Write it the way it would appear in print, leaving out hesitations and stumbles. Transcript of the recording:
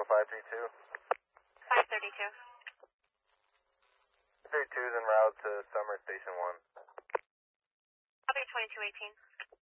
532. 532. 32 is en route to Summer Station 1. Copy 2218.